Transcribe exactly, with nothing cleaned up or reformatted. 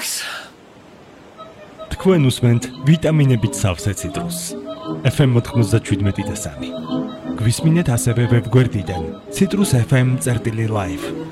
ციტრუს. თქვენ უსმენთ ვიტამინებით სავსე ციტრუსს. ეფ ემ ninety-seven და სამი. გვისმინეთ ასევე ვებგვერდიდან citrus f m წერტილი live.